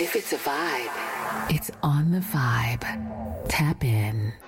If it's a vibe, it's on the vibe. Tap in.